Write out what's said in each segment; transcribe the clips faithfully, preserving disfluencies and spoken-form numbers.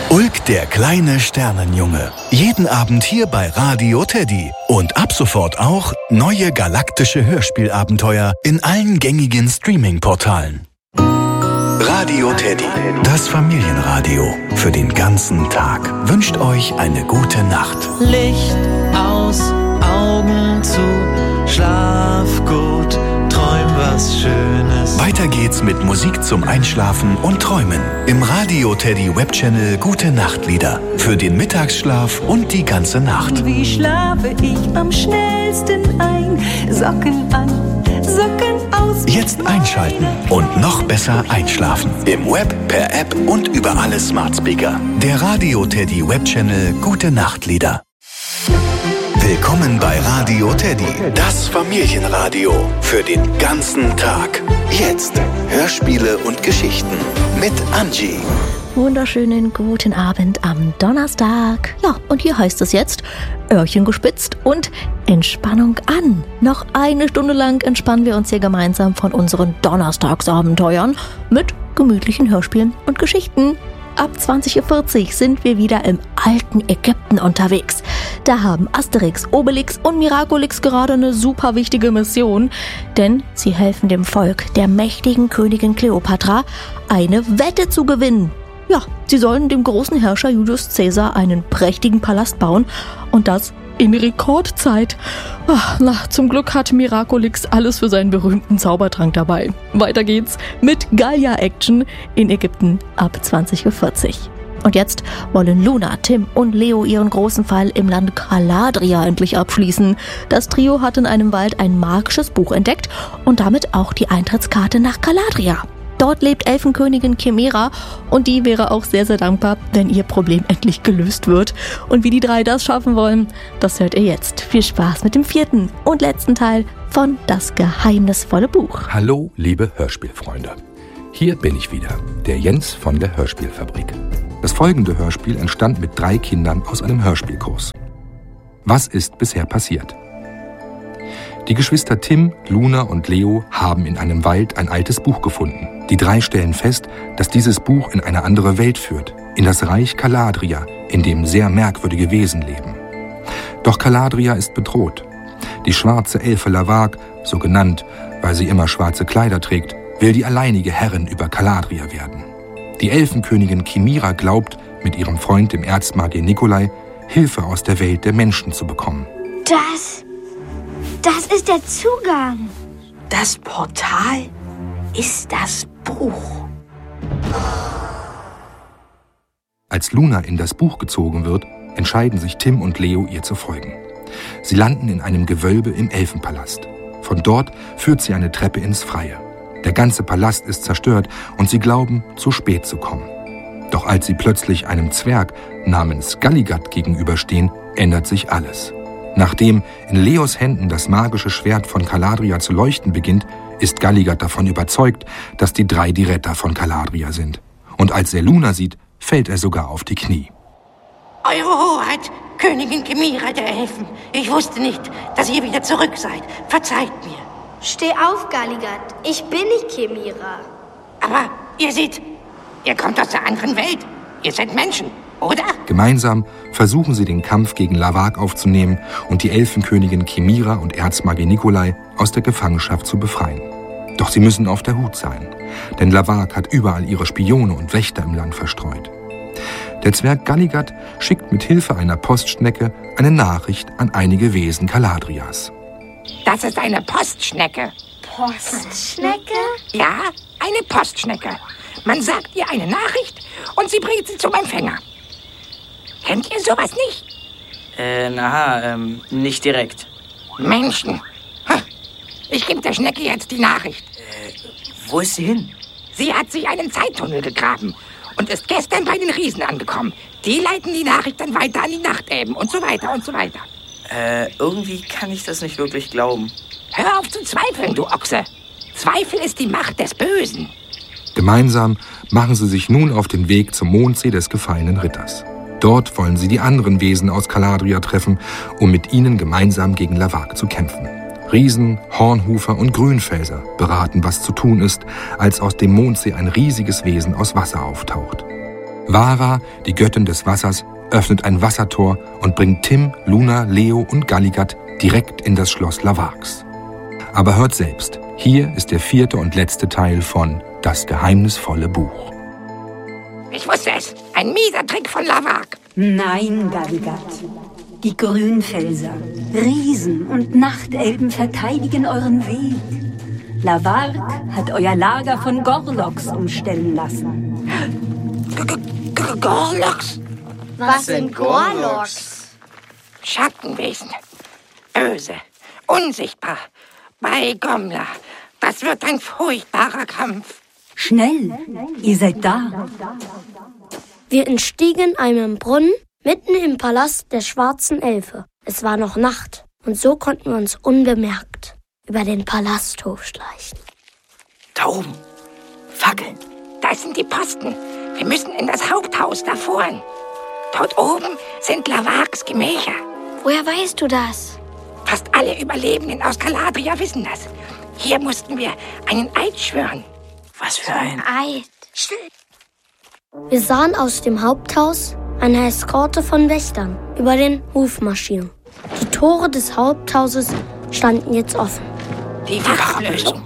Ulk, der kleine Sternenjunge. Jeden Abend hier bei Radio Teddy. Und ab sofort auch neue galaktische Hörspielabenteuer in allen gängigen Streaming-Portalen. Radio Teddy, das Familienradio für den ganzen Tag, wünscht euch eine gute Nacht. Licht aus, Augen zu, schlaf gut, träum was Schönes. Weiter geht's mit Musik zum Einschlafen und Träumen im Radio Teddy Webchannel Gute Nachtlieder für den Mittagsschlaf und die ganze Nacht. Wie schlafe ich am schnellsten ein? Socken an, Socken aus. Jetzt einschalten und noch besser einschlafen. Im Web, per App und über alle Smart Speaker. Der Radio Teddy Webchannel Gute Nachtlieder. Willkommen bei Radio Teddy, das Familienradio für den ganzen Tag. Jetzt Hörspiele und Geschichten mit Angie. Wunderschönen guten Abend am Donnerstag. Ja, und hier heißt es jetzt, Öhrchen gespitzt und Entspannung an. Noch eine Stunde lang entspannen wir uns hier gemeinsam von unseren Donnerstagsabenteuern mit gemütlichen Hörspielen und Geschichten. Ab zwanzig Uhr vierzig sind wir wieder im alten Ägypten unterwegs. Da haben Asterix, Obelix und Miraculix gerade eine super wichtige Mission, denn sie helfen dem Volk der mächtigen Königin Kleopatra, eine Wette zu gewinnen. Ja, sie sollen dem großen Herrscher Julius Caesar einen prächtigen Palast bauen und das in Rekordzeit. Ach, na, zum Glück hat Miraculix alles für seinen berühmten Zaubertrank dabei. Weiter geht's mit Gallia-Action in Ägypten ab zwanzig Uhr vierzig. Und jetzt wollen Luna, Tim und Leo ihren großen Fall im Land Caladria endlich abschließen. Das Trio hat in einem Wald ein magisches Buch entdeckt und damit auch die Eintrittskarte nach Caladria. Dort lebt Elfenkönigin Chimera und die wäre auch sehr, sehr dankbar, wenn ihr Problem endlich gelöst wird. Und wie die drei das schaffen wollen, das hört ihr jetzt. Viel Spaß mit dem vierten und letzten Teil von Das geheimnisvolle Buch. Hallo, liebe Hörspielfreunde. Hier bin ich wieder, der Jens von der Hörspielfabrik. Das folgende Hörspiel entstand mit drei Kindern aus einem Hörspielkurs. Was ist bisher passiert? Die Geschwister Tim, Luna und Leo haben in einem Wald ein altes Buch gefunden. Die drei stellen fest, dass dieses Buch in eine andere Welt führt, in das Reich Caladria, in dem sehr merkwürdige Wesen leben. Doch Caladria ist bedroht. Die schwarze Elfe Lavag, so genannt, weil sie immer schwarze Kleider trägt, will die alleinige Herrin über Caladria werden. Die Elfenkönigin Chimera glaubt, mit ihrem Freund, dem Erzmagier Nikolai, Hilfe aus der Welt der Menschen zu bekommen. Das... Das ist der Zugang. Das Portal ist das Buch. Als Luna in das Buch gezogen wird, entscheiden sich Tim und Leo, ihr zu folgen. Sie landen in einem Gewölbe im Elfenpalast. Von dort führt sie eine Treppe ins Freie. Der ganze Palast ist zerstört und sie glauben, zu spät zu kommen. Doch als sie plötzlich einem Zwerg namens Galligat gegenüberstehen, ändert sich alles. Nachdem in Leos Händen das magische Schwert von Caladria zu leuchten beginnt, ist Galligat davon überzeugt, dass die drei die Retter von Caladria sind. Und als er Luna sieht, fällt er sogar auf die Knie. Eure Hoheit, Königin Chimera der Elfen, ich wusste nicht, dass ihr wieder zurück seid. Verzeiht mir. Steh auf, Galligat. Ich bin nicht Chimera. Aber ihr seht, ihr kommt aus der anderen Welt. Ihr seid Menschen. Oder? Gemeinsam versuchen sie den Kampf gegen Lavag aufzunehmen und die Elfenkönigin Chimera und Erzmagier Nikolai aus der Gefangenschaft zu befreien. Doch sie müssen auf der Hut sein, denn Lavag hat überall ihre Spione und Wächter im Land verstreut. Der Zwerg Galligat schickt mit Hilfe einer Postschnecke eine Nachricht an einige Wesen Caladrias. Das ist eine Postschnecke. Postschnecke? Ja, eine Postschnecke. Man sagt ihr eine Nachricht und sie bringt sie zum Empfänger. Kennt ihr sowas nicht? Äh, na, ähm, nicht direkt. Menschen. Ich gebe der Schnecke jetzt die Nachricht. Äh, wo ist sie hin? Sie hat sich einen Zeittunnel gegraben und ist gestern bei den Riesen angekommen. Die leiten die Nachricht dann weiter an die Nachtelben und so weiter und so weiter. Äh, irgendwie kann ich das nicht wirklich glauben. Hör auf zu zweifeln, du Ochse. Zweifel ist die Macht des Bösen. Gemeinsam machen sie sich nun auf den Weg zum Mondsee des gefallenen Ritters. Dort wollen sie die anderen Wesen aus Caladria treffen, um mit ihnen gemeinsam gegen Lavag zu kämpfen. Riesen, Hornhufer und Grünfelser beraten, was zu tun ist, als aus dem Mondsee ein riesiges Wesen aus Wasser auftaucht. Wara, die Göttin des Wassers, öffnet ein Wassertor und bringt Tim, Luna, Leo und Galligat direkt in das Schloss Lavarks. Aber hört selbst, hier ist der vierte und letzte Teil von Das geheimnisvolle Buch. Ich wusste es. Ein mieser Trick von Lavark. Nein, Galligat. Die Grünfelser, Riesen und Nachtelben verteidigen euren Weg. Lavark hat euer Lager von Gorloks umstellen lassen. Gorloks? Was sind Gorloks? Schattenwesen. Böse. Unsichtbar. Bei Gomla. Das wird ein furchtbarer Kampf. Schnell, ihr seid da. Wir entstiegen einem Brunnen mitten im Palast der schwarzen Elfe. Es war noch Nacht und so konnten wir uns unbemerkt über den Palasthof schleichen. Da oben. Fackeln. Das sind die Posten. Wir müssen in das Haupthaus davor. Dort oben sind Lavarks Gemächer. Woher weißt du das? Fast alle Überlebenden aus Galadria wissen das. Hier mussten wir einen Eid schwören. Was für ein Eid. Still. Wir sahen aus dem Haupthaus eine Eskorte von Wächtern über den Hof marschieren. Die Tore des Haupthauses standen jetzt offen. Die Wachablösung.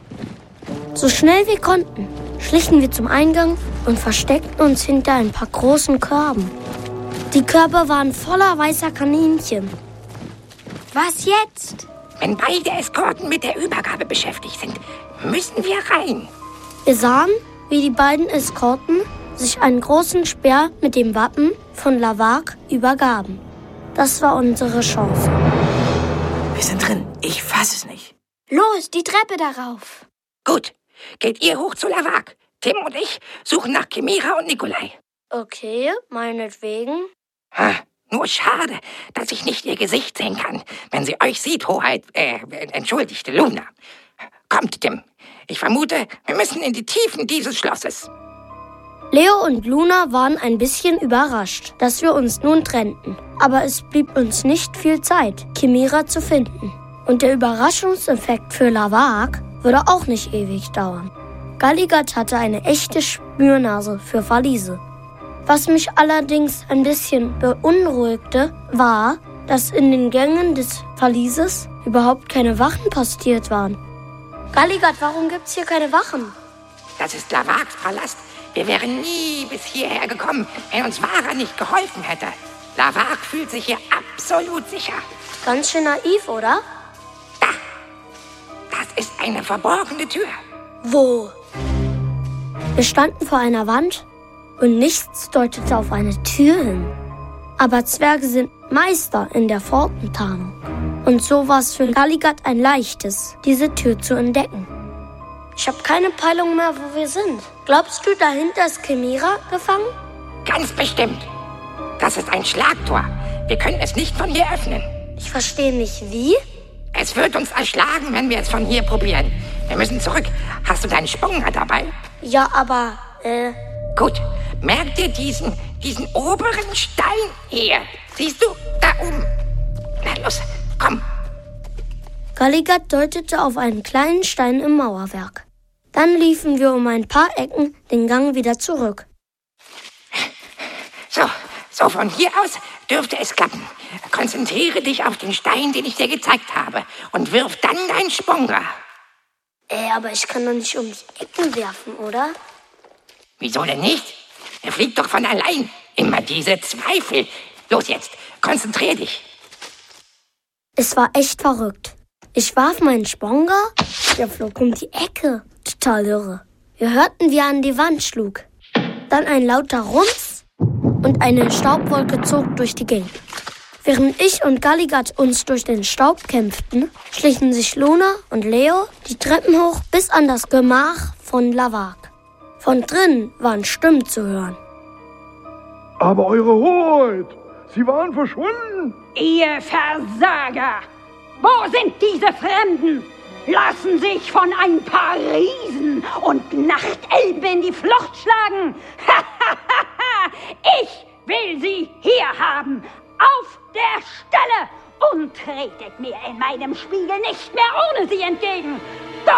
So schnell wir konnten, schlichen wir zum Eingang und versteckten uns hinter ein paar großen Körben. Die Körbe waren voller weißer Kaninchen. Was jetzt? Wenn beide Eskorten mit der Übergabe beschäftigt sind, müssen wir rein. Wir sahen, wie die beiden Eskorten sich einen großen Speer mit dem Wappen von Lavark übergaben. Das war unsere Chance. Wir sind drin. Ich fass es nicht. Los, die Treppe darauf. Gut, geht ihr hoch zu Lavark. Tim und ich suchen nach Chimera und Nikolai. Okay, meinetwegen. Ha, nur schade, dass ich nicht ihr Gesicht sehen kann, wenn sie euch sieht, Hoheit, äh, entschuldigte Luna. Kommt, Tim. Ich vermute, wir müssen in die Tiefen dieses Schlosses. Leo und Luna waren ein bisschen überrascht, dass wir uns nun trennten. Aber es blieb uns nicht viel Zeit, Chimera zu finden. Und der Überraschungseffekt für Lavark würde auch nicht ewig dauern. Galligat hatte eine echte Spürnase für Verliese. Was mich allerdings ein bisschen beunruhigte, war, dass in den Gängen des Verlieses überhaupt keine Wachen postiert waren. Galligat, warum gibt's hier keine Wachen? Das ist Lavarks Palast. Wir wären nie bis hierher gekommen, wenn uns Wara nicht geholfen hätte. Lavark fühlt sich hier absolut sicher. Ganz schön naiv, oder? Da. Das ist eine verborgene Tür. Wo? Wir standen vor einer Wand und nichts deutete auf eine Tür hin. Aber Zwerge sind Meister in der Pfortentarnung. Und so war es für Galligat ein leichtes, diese Tür zu entdecken. Ich habe keine Peilung mehr, wo wir sind. Glaubst du, dahinter ist Chimera gefangen? Ganz bestimmt. Das ist ein Schlagtor. Wir können es nicht von hier öffnen. Ich verstehe nicht, wie? Es wird uns erschlagen, wenn wir es von hier probieren. Wir müssen zurück. Hast du deinen Sponger dabei? Ja, aber, äh... Gut. Merk dir diesen, diesen oberen Stein hier. Siehst du? Da oben. Na los, komm. Galligat deutete auf einen kleinen Stein im Mauerwerk. Dann liefen wir um ein paar Ecken den Gang wieder zurück. So, so von hier aus dürfte es klappen. Konzentriere dich auf den Stein, den ich dir gezeigt habe, und wirf dann deinen Sponger. Äh, aber ich kann doch nicht um die Ecken werfen, oder? Wieso denn nicht? Er fliegt doch von allein. Immer diese Zweifel. Los jetzt, konzentrier dich. Es war echt verrückt. Ich warf meinen Sponger, der flog um die Ecke. Total irre. Wir hörten, wie er an die Wand schlug. Dann ein lauter Rums und eine Staubwolke zog durch die Gegend. Während ich und Galligat uns durch den Staub kämpften, schlichen sich Luna und Leo die Treppen hoch bis an das Gemach von Lavark. Von drinnen waren Stimmen zu hören. Aber Eure Hoheit, Sie waren verschwunden. Ihr Versager! Wo sind diese Fremden? Lassen sich von ein paar Riesen und Nachtelben in die Flucht schlagen. Ich will sie hier haben, auf der Stelle, und tretet mir in meinem Spiegel nicht mehr ohne sie entgegen.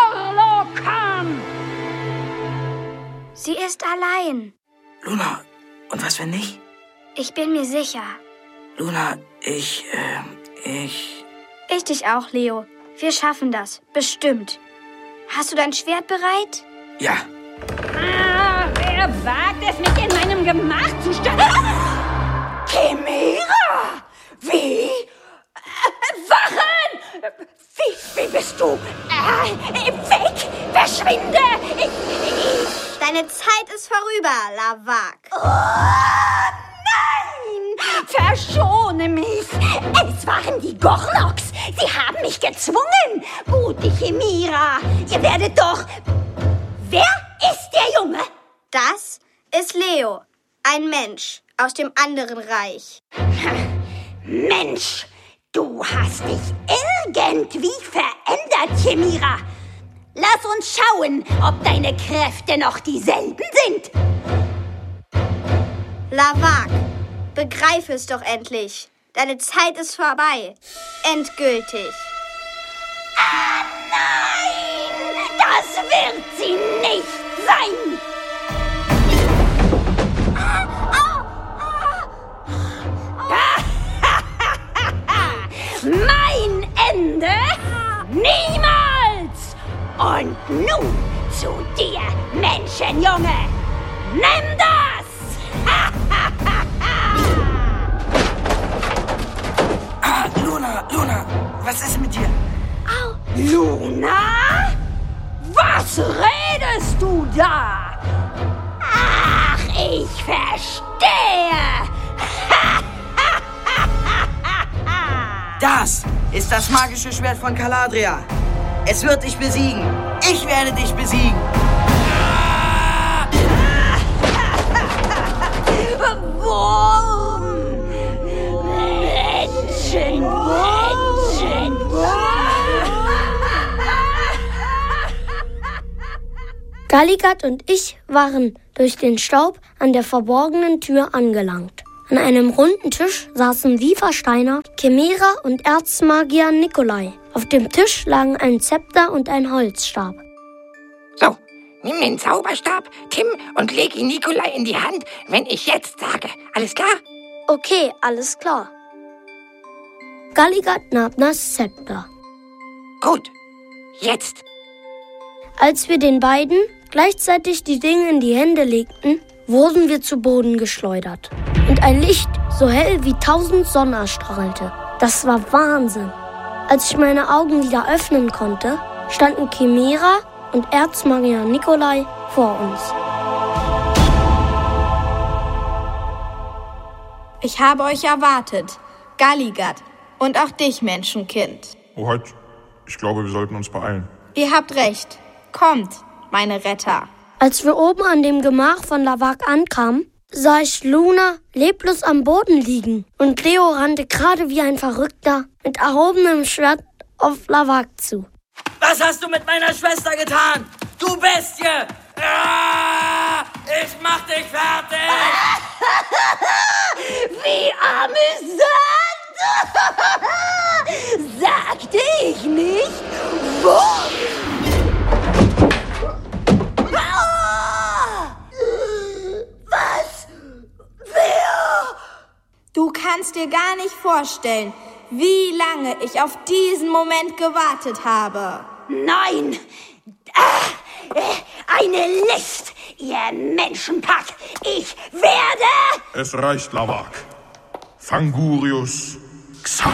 Dorlo Khan! Sie ist allein. Luna, Und was, wenn nicht? Ich bin mir sicher. Luna, ich, äh, ich... Ich dich auch, Leo. Wir schaffen das. Bestimmt. Hast du dein Schwert bereit? Ja. Ah, wer wagt es, mich in meinem Gemach zu stören? Ah! Chimera! Wie? Äh, Wachen! Wie, wie bist du? Äh, weg! Verschwinde! Ich, ich... Deine Zeit ist vorüber, Lavak. Oh, nein! Verschone mich! Es waren die Gorloks! Sie haben mich gezwungen! Gute Chimera! Ihr werdet doch... Wer ist der Junge? Das ist Leo, ein Mensch aus dem anderen Reich. Mensch, du hast dich irgendwie verändert, Chimera. Lass uns schauen, ob deine Kräfte noch dieselben sind. Lavak, begreif es doch endlich. Deine Zeit ist vorbei. Endgültig. Ah, nein! Das wird sie nicht sein! Mein Ende? Niemals! Und nun zu dir, Menschenjunge! Nimm das! Ah, Luna, Luna, was ist mit dir? Au. Luna? Was redest du da? Ach, ich verstehe! Das ist das magische Schwert von Caladria. Es wird dich besiegen. Ich werde dich besiegen. Wurm! Menschen, Menschen, Galligat und ich waren durch den Staub an der verborgenen Tür angelangt. An einem runden Tisch saßen wie versteinert Chimera und Erzmagier Nikolai. Auf dem Tisch lagen ein Zepter und ein Holzstab. So, nimm den Zauberstab, Tim, und leg ihn Nikolai in die Hand, wenn ich jetzt sage. Alles klar? Okay, alles klar. Galligat nahm das Zepter. Gut, jetzt. Als wir den beiden gleichzeitig die Dinge in die Hände legten, wurden wir zu Boden geschleudert. Und ein Licht so hell wie tausend Sonnen erstrahlte. Das war Wahnsinn. Als ich meine Augen wieder öffnen konnte, standen Chimera und Erzmagier Nikolai vor uns. Ich habe euch erwartet, Galligat, und auch dich, Menschenkind. Hoheit, ich glaube, wir sollten uns beeilen. Ihr habt recht. Kommt, meine Retter. Als wir oben an dem Gemach von Lavak ankamen, sah ich Luna leblos am Boden liegen. Und Leo rannte gerade wie ein Verrückter mit erhobenem Schwert auf Lavak zu. Was hast du mit meiner Schwester getan? Du Bestie! Ah, ich mach dich fertig! Wie amüsant! Sagte ich nicht? Wo? Was? Wer? Du kannst dir gar nicht vorstellen, wie lange ich auf diesen Moment gewartet habe. Nein! Eine List, ihr Menschenpack! Ich werde... Es reicht, Lavak. Fangurius Xa.